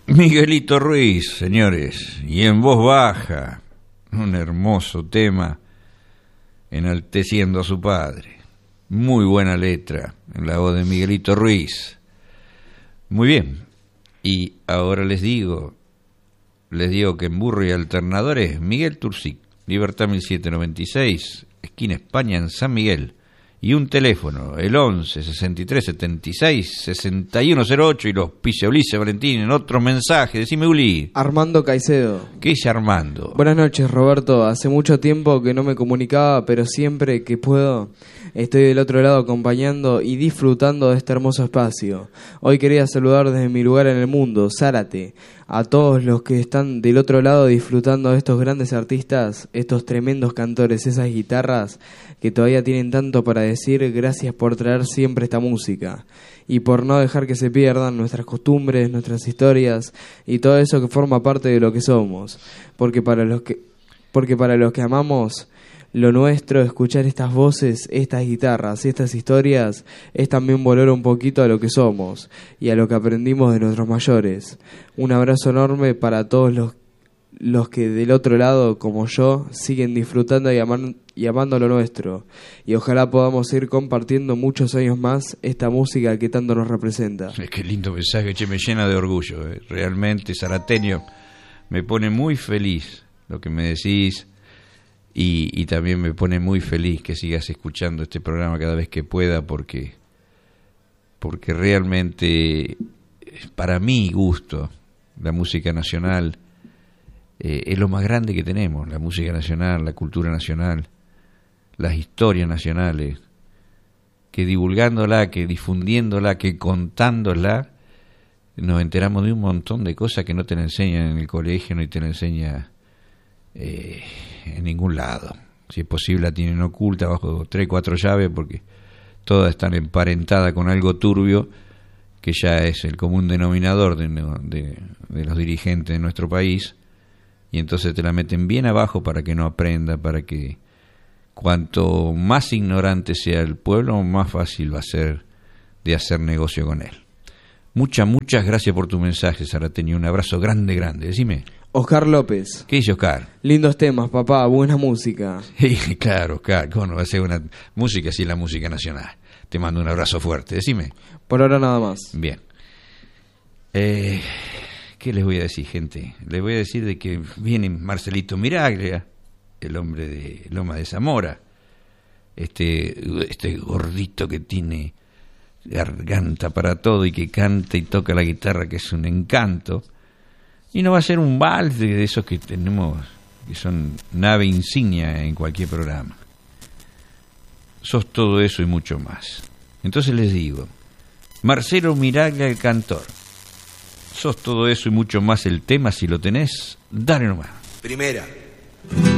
Miguelito Ruiz, señores, y en voz baja, un hermoso tema enalteciendo a su padre. Muy buena letra en la voz de Miguelito Ruiz. Muy bien, y ahora les digo que en Burro y Alternadores, Miguel Turcic, Libertad 1796, esquina España en San Miguel, y un teléfono, el 11 63 76 6108, y los pise Ulises Valentín en otro mensaje. Decime, Uli. Armando Caicedo. ¿Qué dice Armando? Buenas noches, Roberto. Hace mucho tiempo que no me comunicaba, pero siempre que puedo estoy del otro lado acompañando y disfrutando de este hermoso espacio. Hoy quería saludar desde mi lugar en el mundo, Zárate, a todos los que están del otro lado disfrutando de estos grandes artistas, estos tremendos cantores, esas guitarras que todavía tienen tanto para decir. Gracias por traer siempre esta música y por no dejar que se pierdan nuestras costumbres, nuestras historias y todo eso que forma parte de lo que somos. Porque para los que amamos lo nuestro, escuchar estas voces, estas guitarras y estas historias es también volver un poquito a lo que somos y a lo que aprendimos de nuestros mayores. Un abrazo enorme para todos los que del otro lado, como yo, siguen disfrutando y amando lo nuestro. Y ojalá podamos ir compartiendo muchos años más esta música que tanto nos representa. Qué lindo mensaje, che, me llena de orgullo. Realmente, zarateño, me pone muy feliz lo que me decís. Y también me pone muy feliz que sigas escuchando este programa cada vez que pueda, porque realmente, para mi gusto, la música nacional es lo más grande que tenemos. La música nacional, la cultura nacional, las historias nacionales, que divulgándola, que difundiéndola, que contándola, nos enteramos de un montón de cosas que no te la enseñan en el colegio, ni te la enseña en ningún lado. Si es posible la tienen oculta bajo 3, 4 llaves, porque todas están emparentadas con algo turbio que ya es el común denominador de los dirigentes de nuestro país, y entonces te la meten bien abajo para que no aprenda, para que cuanto más ignorante sea el pueblo, más fácil va a ser de hacer negocio con él. Muchas gracias por tu mensaje, zarateño. Un abrazo grande. Decime. Oscar López. ¿Qué dice Oscar? Lindos temas, papá, buena música. Claro, Oscar, ¿cómo no va a ser una música así, la música nacional? Te mando un abrazo fuerte, decime. Por ahora nada más. Bien. ¿Qué les voy a decir, gente? Les voy a decir de que viene Marcelito Miraglia, el hombre de Loma de Zamora, este gordito que tiene garganta para todo y que canta y toca la guitarra, que es un encanto. Y no va a ser un vals de esos que tenemos, que son nave insignia en cualquier programa. Sos todo eso y mucho más. Entonces les digo, Marcelo Miraglia, el cantor, sos todo eso y mucho más el tema. Si lo tenés, dale nomás. Primera.